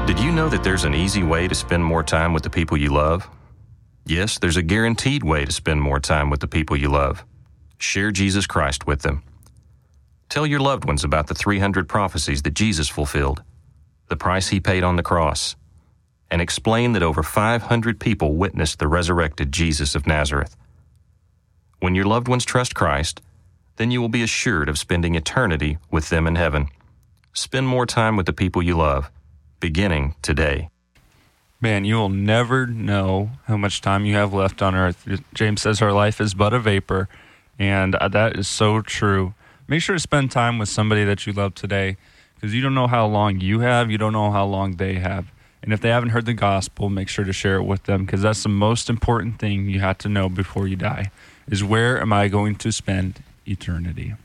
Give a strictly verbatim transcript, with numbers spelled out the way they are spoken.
Did you know that there's an easy way to spend more time with the people you love? Yes, there's a guaranteed way to spend more time with the people you love. Share Jesus Christ with them. Tell your loved ones about the three hundred prophecies that Jesus fulfilled, the price he paid on the cross, and explain that over five hundred people witnessed the resurrected Jesus of Nazareth. When your loved ones trust Christ, then you will be assured of spending eternity with them in heaven. Spend more time with the people you love, beginning today. Man, you will never know how much time you have left on earth. James says our life is but a vapor, and that is so true. Make sure to spend time with somebody that you love today, because you don't know how long you have, you don't know how long they have. And if they haven't heard the gospel, make sure to share it with them, because that's the most important thing you have to know before you die, is where am I going to spend eternity?